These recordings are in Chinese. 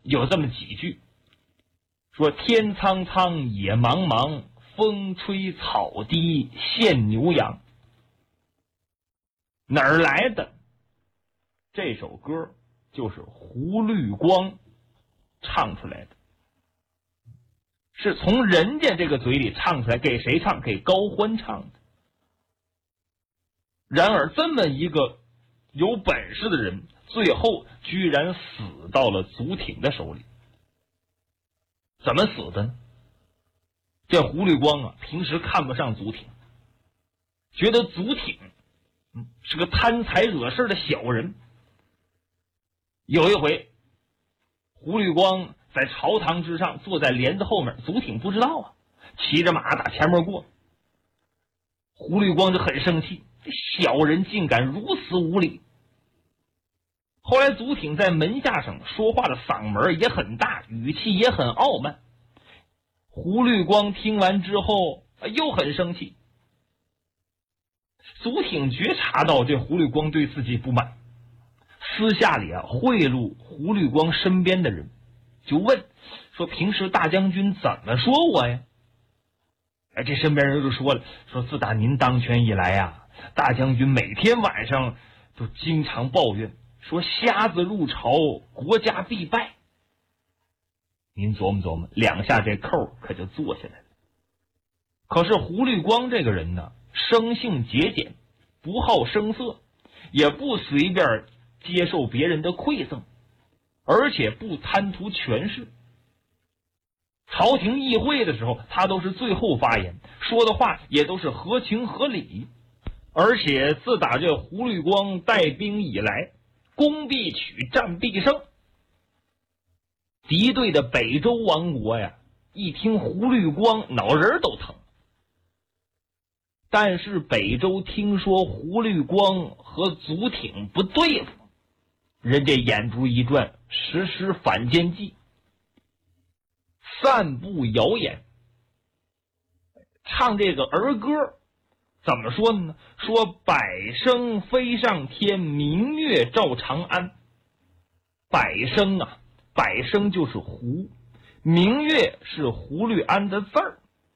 有这么几句，说天苍苍，野茫茫，风吹草低见牛羊。哪儿来的？这首歌就是胡律光唱出来的，是从人家这个嘴里唱出来，给谁唱？给高欢唱的。然而这么一个有本事的人，最后居然死到了祖挺的手里。怎么死的呢？这胡律光啊，平时看不上祖挺，觉得祖挺是个贪财惹事的小人。有一回，胡律光在朝堂之上坐在帘子后面，祖挺不知道啊，骑着马打前面过。胡律光就很生气，这小人竟敢如此无礼。后来祖挺在门下上说话的嗓门也很大，语气也很傲慢。胡律光听完之后又很生气。祖挺觉察到这胡律光对自己不满，私下里贿赂胡律光身边的人，就问说平时大将军怎么说我呀？这身边人就说了，说自打您当权以来啊，大将军每天晚上都经常抱怨，说瞎子入朝，国家必败。您琢磨琢磨，两下这扣可就坐下来了。可是胡律光这个人呢，生性节俭，不好声色，也不随便接受别人的馈赠，而且不贪图权势。朝廷议会的时候，他都是最后发言，说的话也都是合情合理。而且自打这胡律光带兵以来，攻必取，战必胜。敌对的北周王国呀，一听胡律光脑仁都疼。但是北周听说胡律光和祖挺不对付，人家眼珠一转，实施反间计，散布谣言，唱这个儿歌。怎么说呢？说百声飞上天，明月照长安。百声啊，百声就是胡，明月是胡律安的字儿。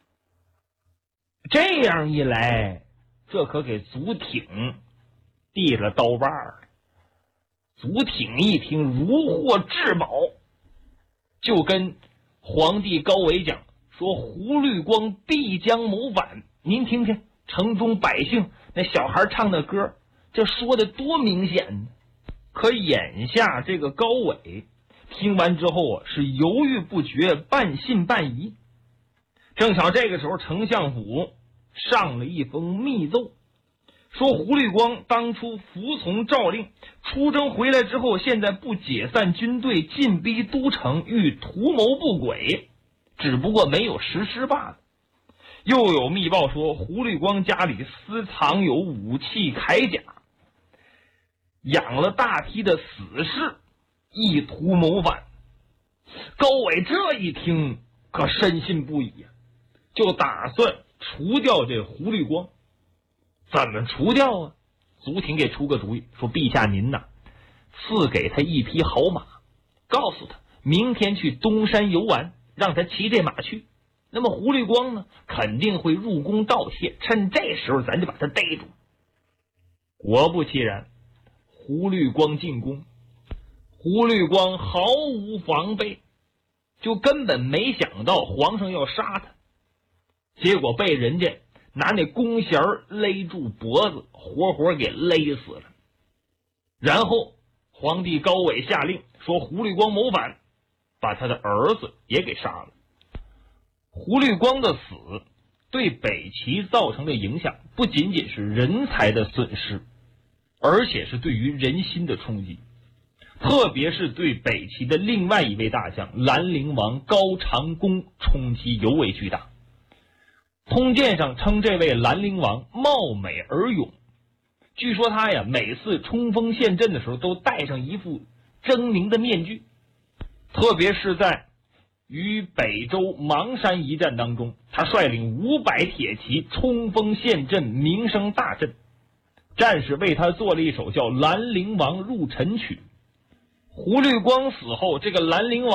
这样一来，这可给祖挺递了刀把儿。祖挺一听如获至宝，就跟皇帝高纬讲说胡律光必将谋反。您听听城中百姓那小孩唱的歌，这说的多明显呢。可眼下这个高纬听完之后是犹豫不决，半信半疑。正巧这个时候丞相府上了一封密奏，说胡律光当初服从诏令出征回来之后，现在不解散军队，进逼都城，欲图谋不轨，只不过没有实施罢了。又有密报说胡律光家里私藏有武器铠甲，养了大批的死士，意图谋反。高纬这一听可深信不疑，就打算除掉这胡律光。怎么除掉啊？祖挺给出个主意，说陛下您呐，赐给他一匹好马，告诉他明天去东山游玩，让他骑这马去。那么胡律光呢，肯定会入宫盗窃，趁这时候咱就把他逮住。果不其然，胡律光进宫，胡律光毫无防备，就根本没想到皇上要杀他，结果被人家拿那弓弦勒住脖子，活活给勒死了。然后皇帝高纬下令说胡律光谋反，把他的儿子也给杀了。胡律光的死对北齐造成的影响不仅仅是人才的损失，而且是对于人心的冲击，特别是对北齐的另外一位大将兰陵王高长恭冲击尤为巨大。通鉴上称这位兰陵王貌美而勇，据说他呀每次冲锋陷阵的时候都戴上一副狰狞的面具，特别是在与北周邙山一战当中，他率领500铁骑冲锋陷阵，名声大振。战士为他做了一首叫《兰陵王入陈曲》。胡律光死后，这个兰陵王